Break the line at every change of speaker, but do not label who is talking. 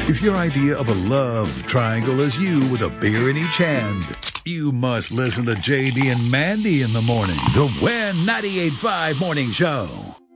If your idea of a love triangle is you with a beer in each hand, you must listen to JD and Mandy in the morning. The Win 98.5 Morning Show.